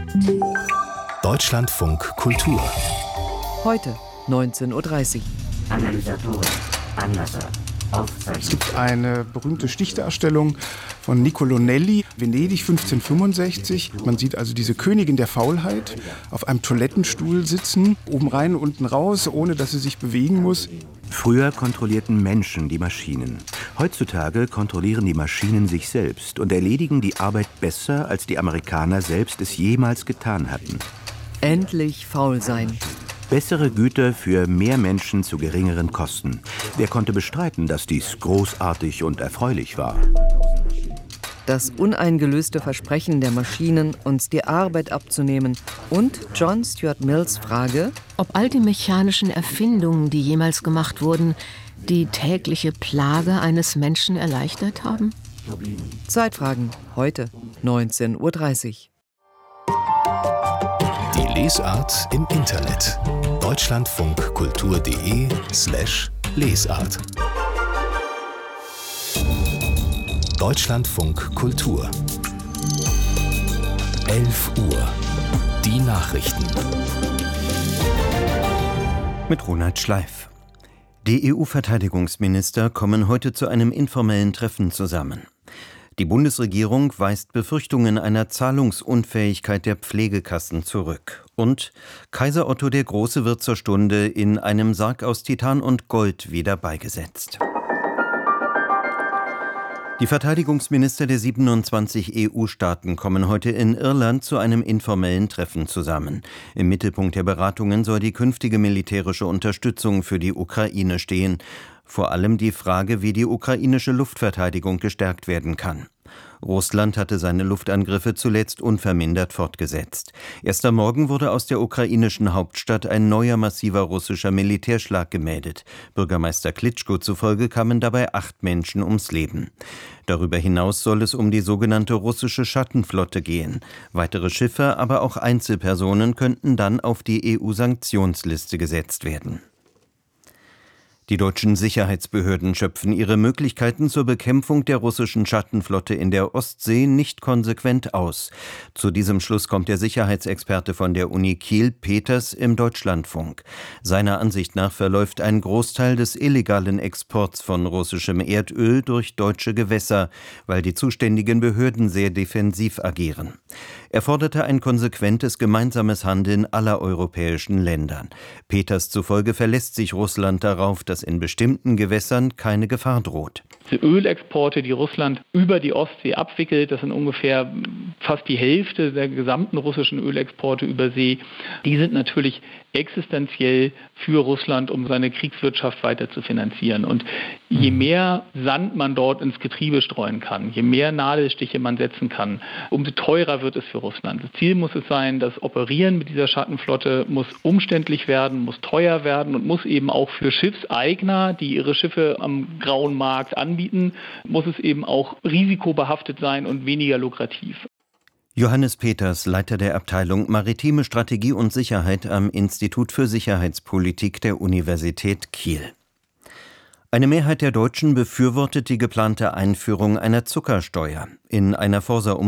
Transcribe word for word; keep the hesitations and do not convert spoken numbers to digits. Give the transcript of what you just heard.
Deutschlandfunk Kultur. Heute neunzehn Uhr dreißig. Analysatoren, Anlasser, Aufzeichnung. Es gibt eine berühmte Stichdarstellung von Niccolò Nelli, Venedig fünfzehnhundertfünfundsechzig. Man sieht also diese Königin der Faulheit auf einem Toilettenstuhl sitzen, oben rein, unten raus, ohne dass sie sich bewegen muss. Früher kontrollierten Menschen die Maschinen. Heutzutage kontrollieren die Maschinen sich selbst und erledigen die Arbeit besser, als die Amerikaner selbst es jemals getan hatten. Endlich faul sein. Bessere Güter für mehr Menschen zu geringeren Kosten. Wer konnte bestreiten, dass dies großartig und erfreulich war? Das uneingelöste Versprechen der Maschinen, uns die Arbeit abzunehmen. Und John Stuart Mills Frage, ob all die mechanischen Erfindungen, die jemals gemacht wurden, die tägliche Plage eines Menschen erleichtert haben? Zeitfragen, heute neunzehn Uhr dreißig. Die Lesart im Internet. deutschlandfunkkultur.de slash Lesart. Deutschlandfunk Kultur. elf Uhr. Die Nachrichten. Mit Ronald Schleif. Die E U-Verteidigungsminister kommen heute zu einem informellen Treffen zusammen. Die Bundesregierung weist Befürchtungen einer Zahlungsunfähigkeit der Pflegekassen zurück. Und Kaiser Otto der Große wird zur Stunde in einem Sarg aus Titan und Gold wieder beigesetzt. Die Verteidigungsminister der siebenundzwanzig E U-Staaten kommen heute in Irland zu einem informellen Treffen zusammen. Im Mittelpunkt der Beratungen soll die künftige militärische Unterstützung für die Ukraine stehen. Vor allem die Frage, wie die ukrainische Luftverteidigung gestärkt werden kann. Russland hatte seine Luftangriffe zuletzt unvermindert fortgesetzt. Erst am Morgen wurde aus der ukrainischen Hauptstadt ein neuer massiver russischer Militärschlag gemeldet. Bürgermeister Klitschko zufolge kamen dabei acht Menschen ums Leben. Darüber hinaus soll es um die sogenannte russische Schattenflotte gehen. Weitere Schiffe, aber auch Einzelpersonen könnten dann auf die E U-Sanktionsliste gesetzt werden. Die deutschen Sicherheitsbehörden schöpfen ihre Möglichkeiten zur Bekämpfung der russischen Schattenflotte in der Ostsee nicht konsequent aus. Zu diesem Schluss kommt der Sicherheitsexperte von der Uni Kiel, Peters, im Deutschlandfunk. Seiner Ansicht nach verläuft ein Großteil des illegalen Exports von russischem Erdöl durch deutsche Gewässer, weil die zuständigen Behörden sehr defensiv agieren. Er forderte ein konsequentes gemeinsames Handeln aller europäischen Ländern. Peters zufolge verlässt sich Russland darauf, dass in bestimmten Gewässern keine Gefahr droht. Die Ölexporte, die Russland über die Ostsee abwickelt, das sind ungefähr fast die Hälfte der gesamten russischen Ölexporte über See, die sind natürlich existenziell für Russland, um seine Kriegswirtschaft weiter zu finanzieren. Und je mehr Sand man dort ins Getriebe streuen kann, je mehr Nadelstiche man setzen kann, umso teurer wird es für Russland. Das Ziel muss es sein, das Operieren mit dieser Schattenflotte muss umständlich werden, muss teuer werden und muss eben auch für Schiffseigner, die ihre Schiffe am grauen Markt anbieten, muss es eben auch risikobehaftet sein und weniger lukrativ. Johannes Peters, Leiter der Abteilung Maritime Strategie und Sicherheit am Institut für Sicherheitspolitik der Universität Kiel. Eine Mehrheit der Deutschen befürwortet die geplante Einführung einer Zuckersteuer. In einer Forsa